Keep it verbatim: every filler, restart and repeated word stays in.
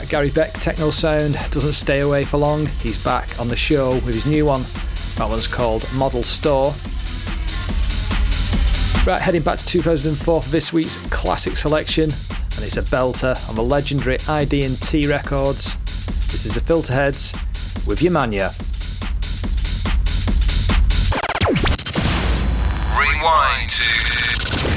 that Gary Beck techno sound doesn't stay away for long. He's back on the show with his new one. That one's called Model Store. Right, heading back to two thousand four for this week's classic selection, and it's a belter on the legendary I D and T records. This is the Filterheads with Yamanya. Rewind to